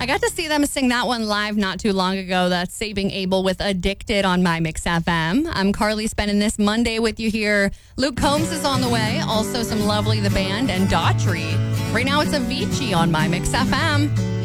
got to see them sing that one live not too long ago. That's Saving Abel with Addicted on My Mix FM. I'm Carly, spending this Monday with you here. Luke Combs is on the way. Also some Lovely the Band and Daughtry. Right now it's Avicii on My Mix FM.